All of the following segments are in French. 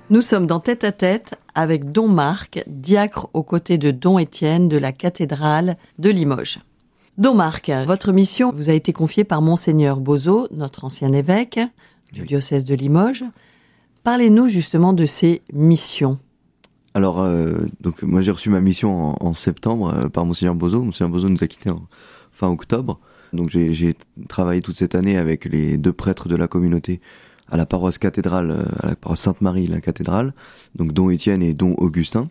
Nous sommes dans Tête à Tête avec Don Marc, diacre aux côtés de Don Étienne de la cathédrale de Limoges. Don Marc, votre mission vous a été confiée par Monseigneur Bozo, notre ancien évêque du diocèse de Limoges. Parlez-nous justement de ces missions. Alors, donc moi j'ai reçu ma mission en septembre par Monseigneur Bozo. Monseigneur Bozo nous a quittés fin octobre. Donc j'ai travaillé toute cette année avec les 2 prêtres de la communauté à la paroisse cathédrale, à la paroisse Sainte-Marie, la cathédrale, donc Don Étienne et Don Augustin,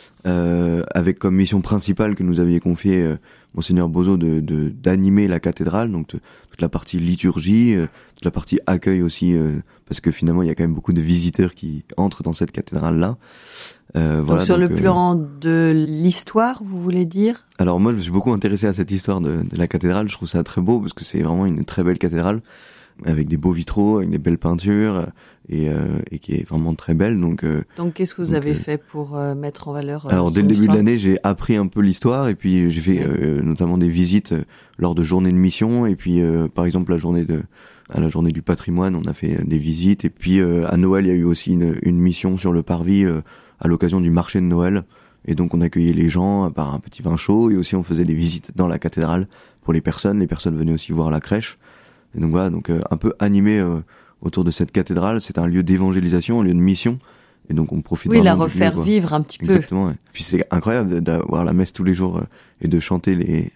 avec comme mission principale que nous aviez confiée Monseigneur Bozo d'animer la cathédrale, donc toute la partie liturgie, toute la partie accueil aussi, parce que finalement il y a quand même beaucoup de visiteurs qui entrent dans cette cathédrale-là. Donc sur le plan de l'histoire, vous voulez dire ? Alors moi je me suis beaucoup intéressé à cette histoire de la cathédrale, je trouve ça très beau parce que c'est vraiment une très belle cathédrale, avec des beaux vitraux, avec des belles peintures, et qui est vraiment très belle. Donc qu'est-ce que vous avez fait pour mettre en valeur alors dès le début de l'année, j'ai appris un peu l'histoire, et puis j'ai fait notamment des visites lors de journées de mission, et puis par exemple à la journée du patrimoine, on a fait des visites, et puis à Noël, il y a eu aussi une mission sur le parvis à l'occasion du marché de Noël, et donc on accueillait les gens par un petit vin chaud, et aussi on faisait des visites dans la cathédrale pour les personnes venaient aussi voir la crèche. Et donc voilà, un peu animé autour de cette cathédrale. C'est un lieu d'évangélisation, un lieu de mission, et donc on profite. Oui, la refaire vivre un petit peu. Exactement. Ouais. Puis c'est incroyable d'avoir la messe tous les jours et de chanter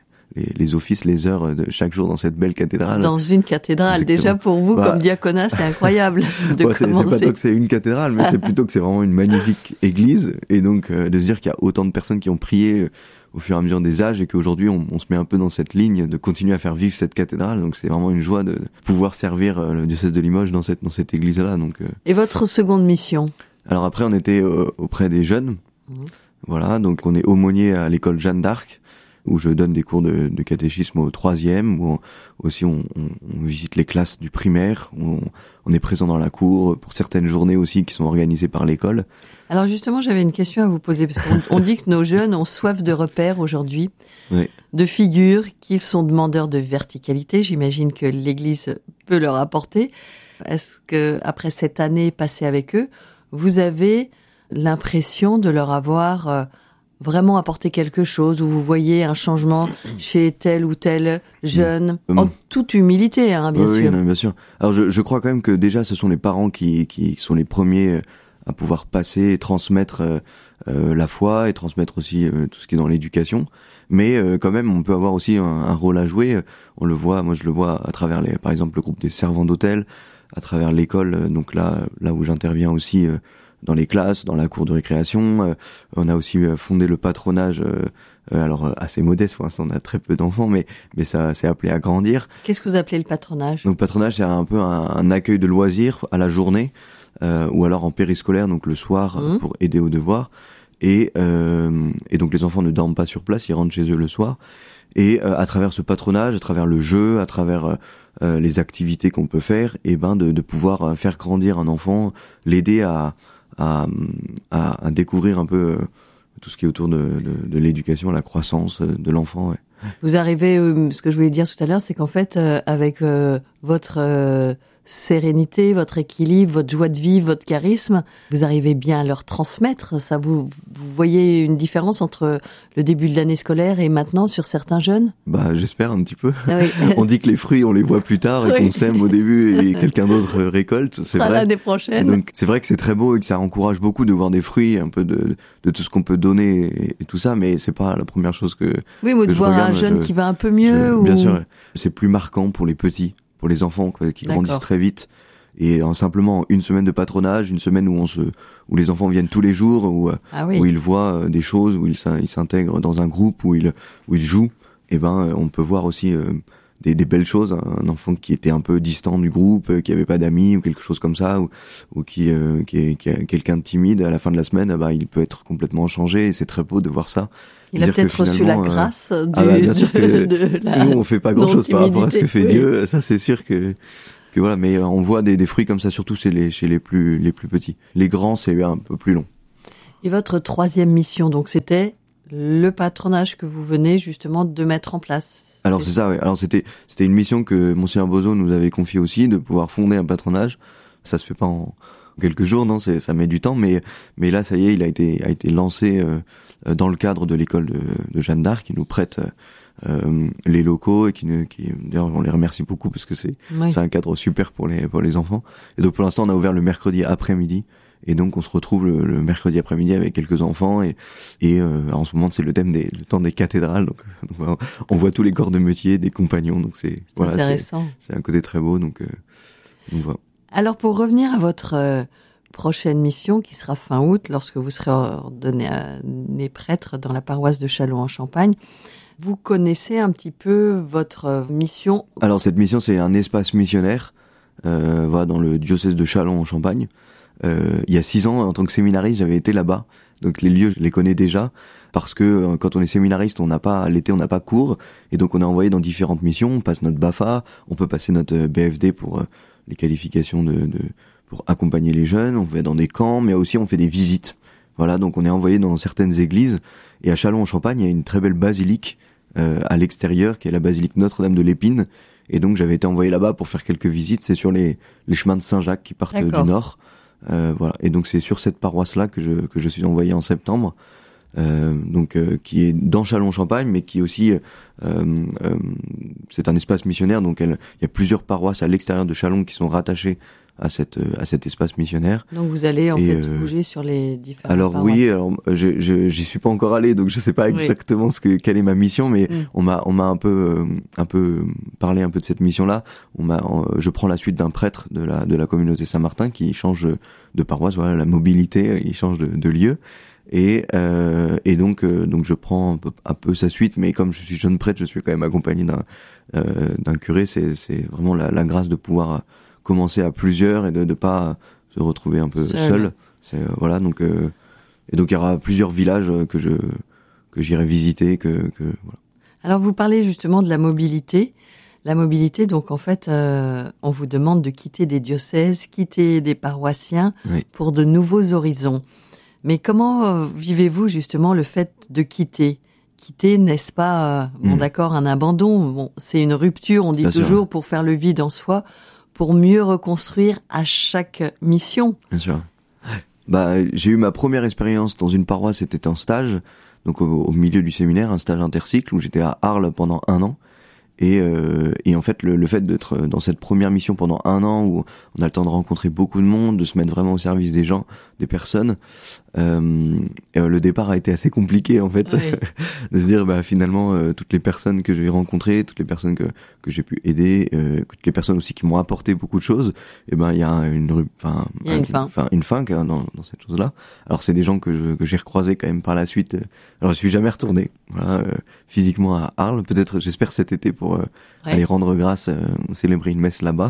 les offices, les heures de chaque jour dans cette belle cathédrale. Dans une cathédrale, exactement. Déjà pour vous comme diaconat, c'est incroyable de commencer. C'est pas tant que c'est une cathédrale, mais c'est plutôt que c'est vraiment une magnifique église, et donc de se dire qu'il y a autant de personnes qui ont prié au fur et à mesure des âges, et qu'aujourd'hui on se met un peu dans cette ligne de continuer à faire vivre cette cathédrale. Donc c'est vraiment une joie de pouvoir servir le diocèse de Limoges dans cette église-là. Et votre seconde mission ? Alors après, on était auprès des jeunes. Voilà, donc on est aumônier à l'école Jeanne d'Arc, où je donne des cours de catéchisme au 3e, où aussi on visite les classes du primaire, où on est présent dans la cour pour certaines journées aussi qui sont organisées par l'école. Alors justement, j'avais une question à vous poser, parce qu'on dit que nos jeunes ont soif de repères aujourd'hui, oui. De figures, qu'ils sont demandeurs de verticalité. J'imagine que l'Église peut leur apporter. Est-ce que, après cette année passée avec eux, vous avez l'impression de leur avoir vraiment apporté quelque chose, où vous voyez un changement chez tel ou tel jeune, en toute humilité, bien sûr. Oui, non, bien sûr. Alors je crois quand même que déjà ce sont les parents qui sont les premiers à pouvoir passer et transmettre la foi, et transmettre aussi tout ce qui est dans l'éducation. Mais quand même, on peut avoir aussi un rôle à jouer. On le voit, moi je le vois à travers par exemple le groupe des servants d'hôtel, à travers l'école, donc là où j'interviens aussi dans les classes, dans la cour de récréation. On a aussi fondé le patronage, alors assez modeste, pour l'instant on a très peu d'enfants, mais ça s'est appelé à grandir. Qu'est-ce que vous appelez le patronage ? Donc patronage, c'est un peu un accueil de loisirs à la journée, ou alors en périscolaire, donc le soir, pour aider aux devoirs. Et donc les enfants ne dorment pas sur place, ils rentrent chez eux le soir. Et à travers ce patronage, à travers le jeu, à travers les activités qu'on peut faire, et de pouvoir faire grandir un enfant, l'aider à découvrir un peu tout ce qui est autour de l'éducation, la croissance de l'enfant. Ouais. Vous arrivez, ce que je voulais dire tout à l'heure, c'est qu'en fait, avec votre sérénité, votre équilibre, votre joie de vivre, votre charisme, vous arrivez bien à leur transmettre. Ça, vous voyez une différence entre le début de l'année scolaire et maintenant sur certains jeunes ? J'espère un petit peu. Ah oui. On dit que les fruits, on les voit plus tard, et qu'on sème au début et quelqu'un d'autre récolte. C'est vrai. L'année prochaine. Donc c'est vrai que c'est très beau et que ça encourage beaucoup de voir des fruits, un peu de tout ce qu'on peut donner et tout ça, mais c'est pas la première chose que. Oui, mais de voir un jeune qui va un peu mieux. Bien sûr, c'est plus marquant pour les petits. Pour les enfants qui grandissent très vite, et simplement une semaine de patronage, une semaine où les enfants viennent tous les jours, où ils voient des choses, où ils s'intègrent dans un groupe, où ils jouent, et on peut voir aussi des belles choses. Un enfant qui était un peu distant du groupe, qui avait pas d'amis ou quelque chose comme ça, ou qui est quelqu'un de timide, à la fin de la semaine, il peut être complètement changé, et c'est très beau de voir ça. Il a peut-être reçu la grâce bien sûr que nous on fait pas grand chose par rapport à ce que fait Dieu, ça c'est sûr que voilà, mais on voit des fruits comme ça, surtout chez les plus petits. Les grands, c'est un peu plus long. Et votre troisième mission, donc, c'était le patronage que vous venez justement de mettre en place. Alors c'est ça, oui. Alors c'était une mission que Monseigneur Bozo nous avait confiée aussi, de pouvoir fonder un patronage. Ça se fait pas quelques jours, non, ça met du temps, mais là, ça y est, il a été lancé dans le cadre de l'école de Jeanne d'Arc, qui nous prête les locaux et qui d'ailleurs on les remercie beaucoup parce que c'est un cadre super pour les enfants. Et donc pour l'instant, on a ouvert le mercredi après-midi. Et donc on se retrouve le mercredi après-midi avec quelques enfants et en ce moment c'est le temps des cathédrales, donc on voit tous les corps de métier des compagnons, donc c'est voilà, intéressant. C'est un côté très beau, donc voilà. Alors pour revenir à votre prochaine mission qui sera fin août, lorsque vous serez ordonné prêtre dans la paroisse de Châlons-en-Champagne, vous connaissez un petit peu votre mission? Alors cette mission, c'est un espace missionnaire voilà, dans le diocèse de Châlons-en-Champagne. Il y a 6 ans, en tant que séminariste, j'avais été là-bas. Donc les lieux, je les connais déjà parce que quand on est séminariste, l'été, on n'a pas cours, et donc on est envoyé dans différentes missions. On passe notre BAFA, on peut passer notre BFD pour les qualifications pour accompagner les jeunes. On va dans des camps, mais aussi on fait des visites. Voilà, donc on est envoyé dans certaines églises. Et à Châlons-en-Champagne, il y a une très belle basilique à l'extérieur, qui est la basilique Notre-Dame de l'Épine. Et donc j'avais été envoyé là-bas pour faire quelques visites. C'est sur les chemins de Saint-Jacques qui partent du nord. Voilà. Et donc c'est sur cette paroisse-là que je suis envoyé en septembre, qui est dans Châlons-en-Champagne, mais qui est aussi c'est un espace missionnaire. Donc il y a plusieurs paroisses à l'extérieur de Châlons qui sont rattachées à cet espace missionnaire. Donc vous allez en fait bouger sur les différentes alors paroisses. Oui, alors j'y suis pas encore allé, donc je sais pas exactement quelle est ma mission, mais on m'a un peu parlé un peu de cette mission-là. Je prends la suite d'un prêtre de la communauté Saint-Martin qui change de paroisse, voilà, la mobilité, il change de lieu. Et donc je prends un peu sa suite, mais comme je suis jeune prêtre, je suis quand même accompagné d'un curé. C'est vraiment la grâce de pouvoir commencer à plusieurs et de pas se retrouver un peu seul. C'est voilà, donc et donc il y aura plusieurs villages que j'irai visiter, voilà. Alors vous parlez justement de la mobilité. La mobilité, donc en fait, on vous demande de quitter des diocèses, quitter des paroissiens pour de nouveaux horizons. Mais comment vivez-vous justement le fait de quitter? Quitter, n'est-ce pas, d'accord, un abandon. Bon, c'est une rupture, on dit bien toujours, sûr. Pour faire le vide en soi, pour mieux reconstruire à chaque mission. Bien sûr. J'ai eu ma première expérience dans une paroisse, c'était un stage, donc au milieu du séminaire, un stage intercycle où j'étais à Arles pendant 1 an. Et en fait, le fait d'être dans cette première mission pendant 1 an où on a le temps de rencontrer beaucoup de monde, de se mettre vraiment au service des gens, des personnes, le départ a été assez compliqué en fait, de se dire finalement toutes les personnes que j'ai rencontrées, toutes les personnes que j'ai pu aider, toutes les personnes aussi qui m'ont apporté beaucoup de choses, et il y a une fin dans cette chose-là. Alors c'est des gens que j'ai recroisés quand même par la suite. Alors je suis jamais retourné, voilà, physiquement à Arles. Peut-être, j'espère cet été pour aller rendre grâce, célébrer une messe là-bas.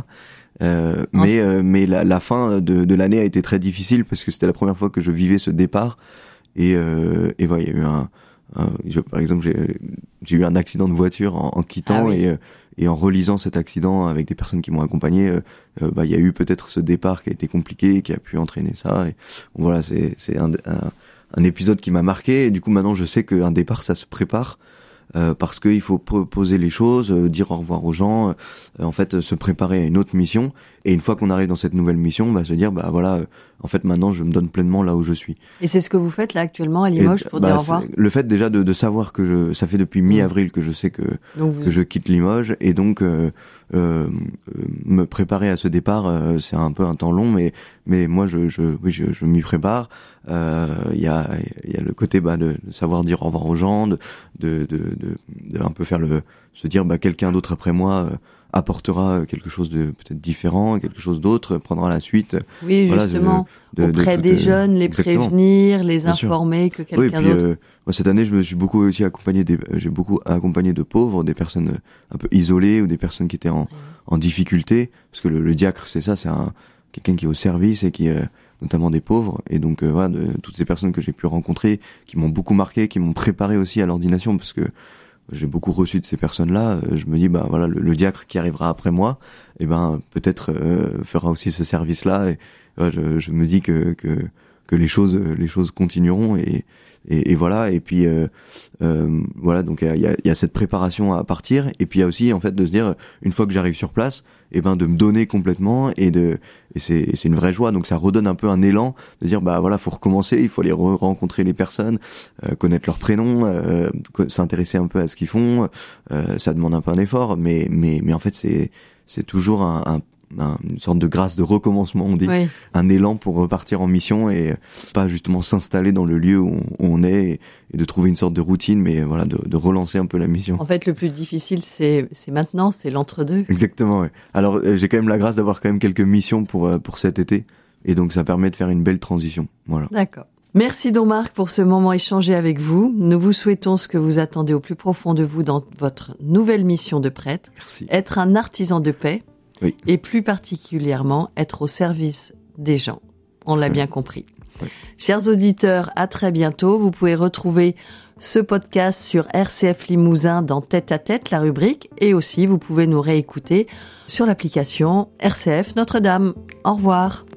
Mais la fin de l'année a été très difficile parce que c'était la première fois que je vivais ce départ et voilà, il y a eu par exemple j'ai eu un accident de voiture en quittant et en relisant cet accident avec des personnes qui m'ont accompagné, il y a eu peut-être ce départ qui a été compliqué, qui a pu entraîner ça, et voilà, c'est un épisode qui m'a marqué, et du coup maintenant je sais qu'un départ ça se prépare. Parce qu'il faut proposer les choses, dire au revoir aux gens, en fait se préparer à une autre mission, et une fois qu'on arrive dans cette nouvelle mission, se dire voilà, en fait maintenant je me donne pleinement là où je suis. Et c'est ce que vous faites là actuellement à Limoges pour dire au revoir. Le fait déjà de savoir que ça fait depuis mi-avril que je sais que je quitte Limoges, et donc me préparer à ce départ, c'est un peu un temps long, mais moi je m'y prépare. Il y a le côté de savoir dire au revoir aux gens, de un peu se dire quelqu'un d'autre après moi apportera quelque chose de peut-être différent, quelque chose d'autre, prendra la suite. Oui, voilà, justement, auprès des jeunes, les prévenir, les informer que quelqu'un d'autre. Cette année, je me suis beaucoup aussi j'ai beaucoup accompagné de pauvres, des personnes un peu isolées ou des personnes qui étaient en difficulté, parce que le diacre, c'est ça, c'est quelqu'un qui est au service et qui notamment des pauvres, et donc voilà, toutes ces personnes que j'ai pu rencontrer, qui m'ont beaucoup marqué, qui m'ont préparé aussi à l'ordination, parce que j'ai beaucoup reçu de ces personnes-là. Je me dis voilà, le diacre qui arrivera après moi, peut-être fera aussi ce service-là, et je me dis que les choses continueront et voilà. Et puis voilà, donc il y a cette préparation à partir, et puis il y a aussi en fait de se dire, une fois que j'arrive sur place, et ben de me donner complètement, et c'est une vraie joie. Donc ça redonne un peu un élan de dire bah voilà, faut recommencer, il faut aller rencontrer les personnes, connaître leurs prénoms, s'intéresser un peu à ce qu'ils font. Ça demande un peu un effort, mais en fait c'est toujours une sorte de grâce de recommencement, on dit, oui. Un élan pour repartir en mission, et pas justement s'installer dans le lieu où on est, et de trouver une sorte de routine, mais voilà, de relancer un peu la mission. En fait, le plus difficile, c'est maintenant, c'est l'entre-deux. Exactement, ouais. Alors, j'ai quand même la grâce d'avoir quand même quelques missions pour cet été, et donc ça permet de faire une belle transition. Voilà. D'accord. Merci Don Marc pour ce moment échangé avec vous. Nous vous souhaitons ce que vous attendez au plus profond de vous dans votre nouvelle mission de prêtre. Merci. Être un artisan de paix. Oui. Et plus particulièrement être au service des gens. On l'a bien compris. Oui. Chers auditeurs, à très bientôt. Vous pouvez retrouver ce podcast sur RCF Limousin dans Tête à Tête, la rubrique, et aussi vous pouvez nous réécouter sur l'application RCF Notre-Dame. Au revoir.